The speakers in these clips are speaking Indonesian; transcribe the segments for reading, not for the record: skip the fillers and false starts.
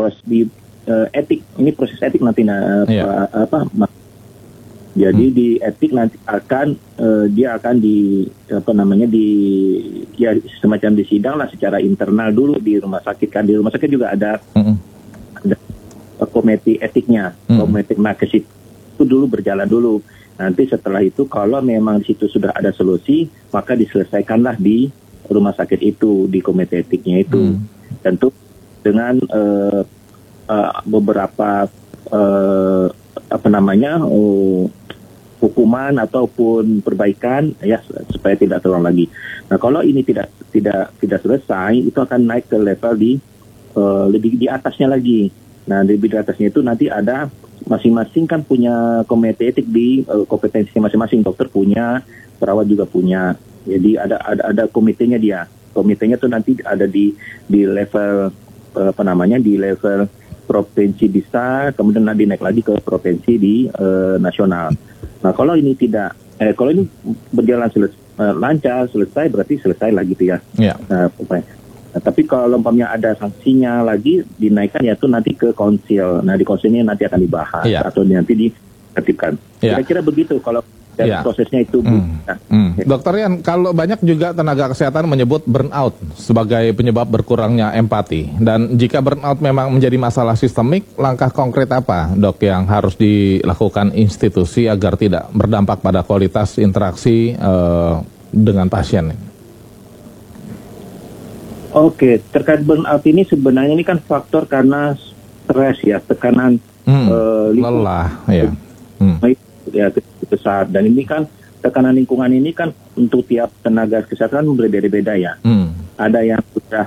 etik. Ini proses etik nanti jadi di etik nanti akan dia akan semacam disidang lah secara internal dulu di rumah sakit kan. Di rumah sakit juga ada komite etiknya, komite nakes itu dulu berjalan dulu. Nanti setelah itu kalau memang di situ sudah ada solusi, maka diselesaikanlah di rumah sakit itu, di komite etiknya itu. Tentu dengan beberapa hukuman ataupun perbaikan ya supaya tidak terulang lagi. Nah, kalau ini tidak selesai, itu akan naik ke level lebih di atasnya lagi. Nah, lebih di atasnya itu nanti ada masing-masing kan punya komite etik di kompetensi masing-masing. Dokter punya, perawat juga punya. Jadi ada komitenya dia. Komitenya tuh nanti ada di level di level provinsi bisa, kemudian nanti naik lagi ke provinsi di nasional. Nah, kalau ini kalau ini berjalan lancar, selesai, berarti selesai lah gitu ya. Nah, tapi kalau umpamanya ada sanksinya lagi, dinaikkan yaitu nanti ke konsil. Nah, di konsilnya nanti akan dibahas atau nanti ditertibkan. Kira-kira begitu kalau prosesnya itu. Dokter Rian, kalau banyak juga tenaga kesehatan menyebut burnout sebagai penyebab berkurangnya empati. Dan jika burnout memang menjadi masalah sistemik, langkah konkret apa, Dok, yang harus dilakukan institusi agar tidak berdampak pada kualitas interaksi dengan pasien? Oke, terkait burnout ini sebenarnya ini kan faktor karena stres ya, tekanan lelah ya besar, dan ini kan tekanan lingkungan ini kan untuk tiap tenaga kesehatan berbeda-beda ya. Ada yang sudah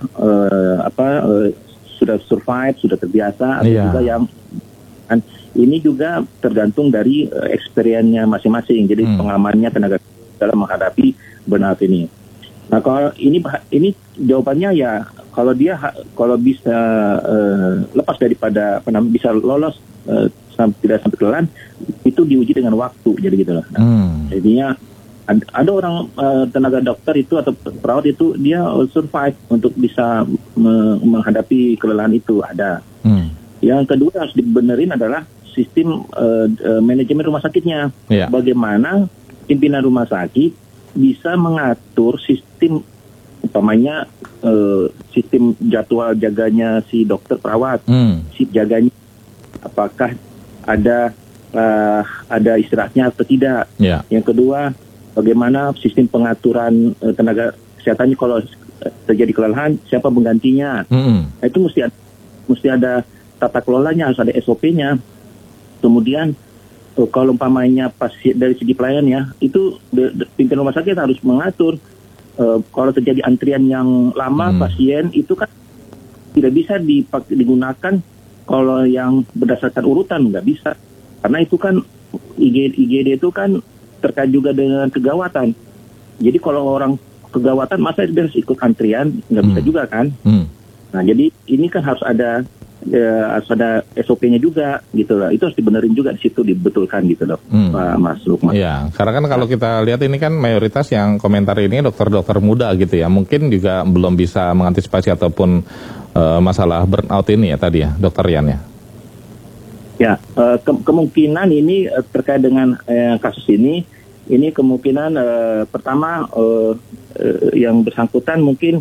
sudah survive, sudah terbiasa, ada juga yang ini juga tergantung dari experience-nya masing-masing. Jadi pengalamannya tenaga dalam menghadapi burnout ini. Nah, kalau ini jawabannya ya kalau bisa lepas daripada bisa lolos tidak sampai kelelahan, itu diuji dengan waktu, jadi gitu loh. Jadinya ada orang tenaga dokter itu atau perawat itu dia survive untuk bisa menghadapi kelelahan itu ada. Yang kedua harus dibenerin adalah sistem manajemen rumah sakitnya. Bagaimana pimpinan rumah sakit bisa mengatur sistem umpamanya sistem jadwal jaganya si dokter perawat, si jaganya apakah ada istirahatnya atau tidak. Yang kedua, bagaimana sistem pengaturan tenaga kesehatannya kalau terjadi kelelahan, siapa penggantinya. Nah, itu mesti ada tata kelolanya, harus ada SOP-nya. Kemudian kalau umpamanya pasien dari segi pelayannya, itu pimpinan rumah sakit harus mengatur kalau terjadi antrian yang lama pasien itu kan tidak bisa digunakan. Kalau yang berdasarkan urutan nggak bisa, karena itu kan IGD itu kan terkait juga dengan kegawatan. Jadi kalau orang kegawatan masa dia harus ikut antrian, nggak bisa juga kan. Nah, jadi ini kan harus ada SOP-nya juga gitu loh. Itu harus dibenerin juga di situ, dibetulkan gitu loh, Pak Mas Lukman. Iya, karena kan kalau kita lihat ini kan mayoritas yang komentar ini dokter-dokter muda gitu ya. Mungkin juga belum bisa mengantisipasi ataupun masalah burnout ini ya tadi ya, Dokter Rian ya. Ya, kemungkinan ini terkait dengan kasus ini kemungkinan pertama yang bersangkutan mungkin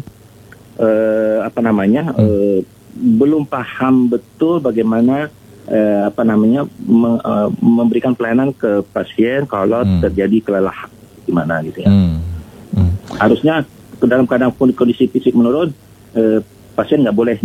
belum paham betul bagaimana memberikan pelayanan ke pasien kalau terjadi kelelahan gimana gitu ya. Harusnya dalam keadaan kondisi fisik menurun, pasien nggak boleh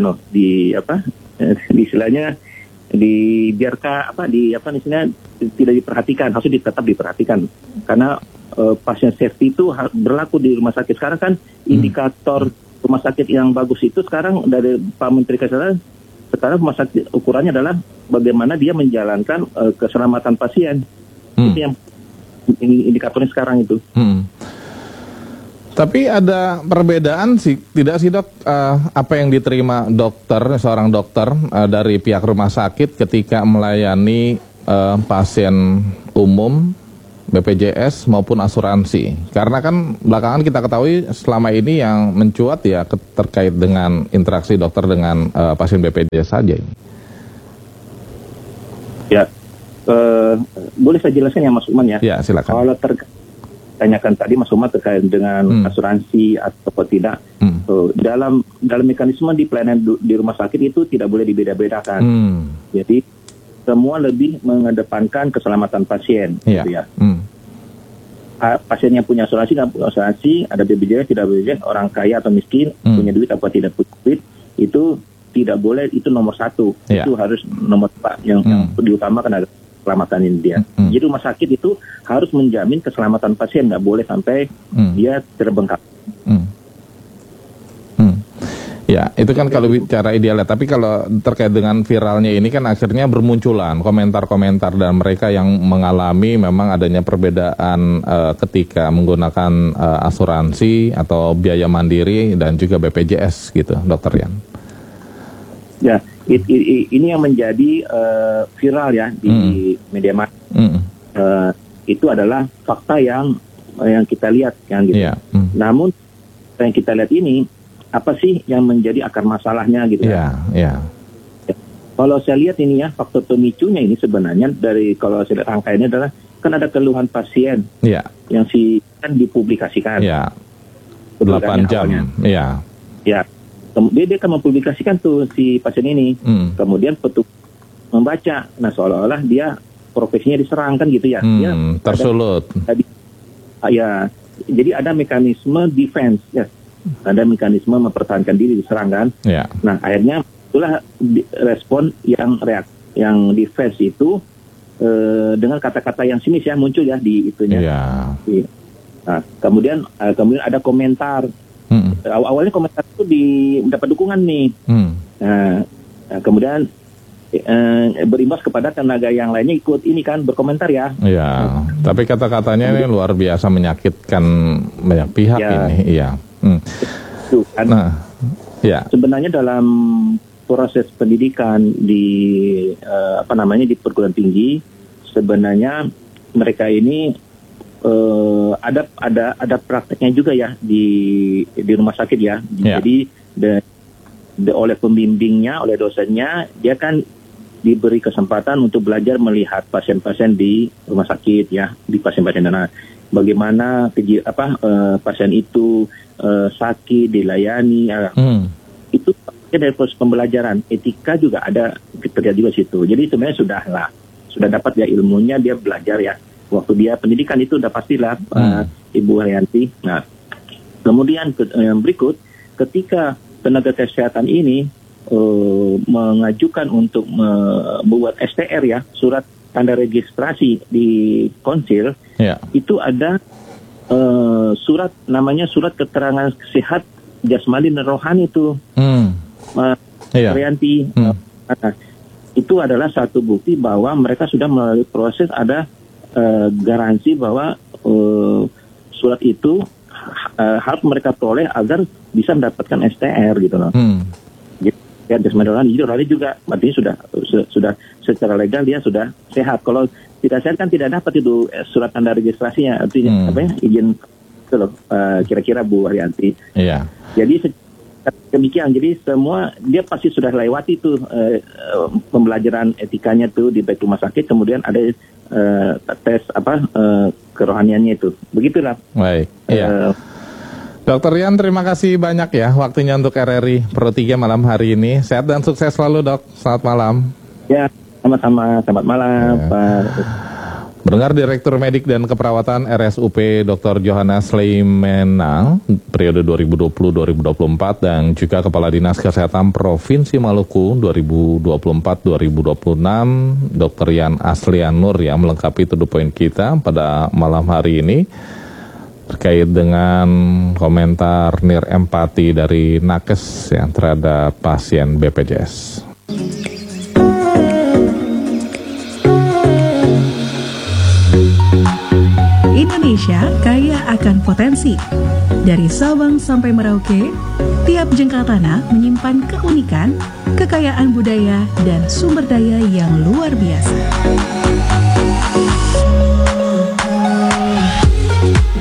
istilahnya dibiarkan tidak diperhatikan, harusnya tetap diperhatikan karena pasien safety itu berlaku di rumah sakit. Sekarang kan indikator rumah sakit yang bagus itu sekarang dari Pak Menteri Kesehatan, sekarang rumah sakit ukurannya adalah bagaimana dia menjalankan keselamatan pasien. Itu yang indikatornya sekarang itu. Tapi ada perbedaan sih, tidak sih Dok, apa yang diterima seorang dokter dari pihak rumah sakit ketika melayani pasien umum BPJS maupun asuransi? Karena kan belakangan kita ketahui selama ini yang mencuat ya terkait dengan interaksi dokter dengan pasien BPJS saja ini. Ya, boleh saya jelaskan ya Mas Ukman ya? Ya, silakan. Kalau tanyakan tadi Mas Umar terkait dengan asuransi atau tidak, dalam mekanisme di pelayanan di rumah sakit itu tidak boleh dibeda-bedakan. Jadi semua lebih mengedepankan keselamatan pasien, gitu ya. Pasien yang punya asuransi, nggak punya asuransi, ada BPJS, tidak BPJS, orang kaya atau miskin, punya duit atau tidak punya duit, itu tidak boleh, itu nomor satu. Itu harus nomor 2 yang diutamakan adalah keselamatan ini dia. Jadi rumah sakit itu harus menjamin keselamatan pasien, nggak boleh sampai dia terbengkalai. Ya, itu kan kalau bicara idealnya. Tapi kalau terkait dengan viralnya ini kan akhirnya bermunculan komentar-komentar dan mereka yang mengalami memang adanya perbedaan ketika menggunakan asuransi atau biaya mandiri dan juga BPJS gitu, Dokter Rian. Ya, ini yang menjadi viral ya di media massa. Itu adalah fakta yang kita lihat kan gitu. Namun yang kita lihat ini, apa sih yang menjadi akar masalahnya gitu ya? Kalau saya lihat ini ya, faktor pemicunya ini sebenarnya dari, kalau saya lihat angka ini adalah kan ada keluhan pasien yang kan dipublikasikan. 8 jam. Kemudian dia akan mempublikasikan tuh si pasien ini. Kemudian petugas membaca. Nah, seolah-olah dia profesinya diserang kan gitu ya. Dia tersulut. Jadi ada mekanisme defense ya. Ada mekanisme mempertahankan diri diserang kan. Nah, akhirnya itulah respon yang defense itu dengan kata-kata yang sinis ya muncul ya di itunya. Nah, kemudian ada komentar. Awalnya komentar itu mendapat dukungan nih. Nah, kemudian berimbas kepada tenaga yang lainnya ikut ini kan berkomentar ya. Tapi kata-katanya ini luar biasa menyakitkan banyak pihak ini. Sebenarnya dalam proses pendidikan di di perguruan tinggi, sebenarnya mereka ini ada prakteknya juga ya di rumah sakit ya. Jadi oleh pembimbingnya, oleh dosennya, dia kan diberi kesempatan untuk belajar melihat pasien-pasien di rumah sakit ya, di pasien-pasien bagaimana pasien itu sakit dilayani itu dari proses pembelajaran. Etika juga ada terjadi juga situ. Jadi sebenarnya sudah dapat ya ilmunya, dia belajar ya. Waktu dia pendidikan itu udah pastilah Ibu Haryanti. Nah, kemudian yang berikut, ketika tenaga kesehatan ini mengajukan untuk membuat STR ya, surat tanda registrasi di konsil, itu ada surat namanya surat keterangan sehat jasmani dan rohani itu, Haryanti. Itu adalah satu bukti bahwa mereka sudah melalui proses, ada garansi bahwa surat itu harus mereka peroleh agar bisa mendapatkan STR gitu loh. Ya, jasmani rohani juga artinya sudah secara legal dia sudah sehat. Kalau tidak sehat kan tidak dapat itu surat tanda registrasinya, artinya izin itu loh, kira-kira Bu Haryanti. Jadi demikian, jadi semua dia pasti sudah lewati tuh pembelajaran etikanya tuh di baik rumah sakit, kemudian ada tes kerohaniannya itu. Begitulah. Baik. Dokter Rian, terima kasih banyak ya waktunya untuk RRI Pro 3 malam hari ini. Sehat dan sukses selalu, Dok. Selamat malam. Ya, sama-sama. Selamat malam, Pak. Mendengar Direktur Medik dan Keperawatan RSUP Dr. Johannes Leimena periode 2020-2024 dan juga Kepala Dinas Kesehatan Provinsi Maluku 2024-2026 Dr. Yan Aslian Nur yang melengkapi to the point kita pada malam hari ini terkait dengan komentar nir empati dari nakes yang terhadap pasien BPJS. Indonesia kaya akan potensi. Dari Sabang sampai Merauke, tiap jengkal tanah menyimpan keunikan, kekayaan budaya, dan sumber daya yang luar biasa.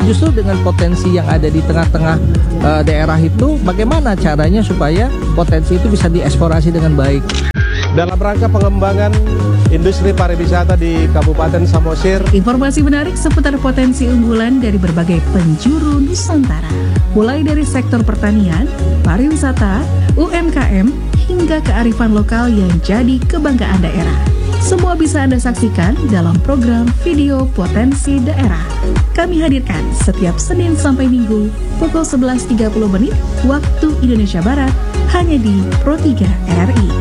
justru dengan potensi yang ada di tengah-tengah daerah itu, bagaimana caranya supaya potensi itu bisa dieksplorasi dengan baik. Dalam rangka pengembangan industri pariwisata di Kabupaten Samosir. Informasi menarik seputar potensi unggulan dari berbagai penjuru Nusantara. Mulai dari sektor pertanian, pariwisata, UMKM, hingga kearifan lokal yang jadi kebanggaan daerah. Semua bisa Anda saksikan dalam program Video Potensi Daerah. Kami hadirkan setiap Senin sampai Minggu pukul 11.30 waktu Indonesia Barat hanya di Pro 3 RRI.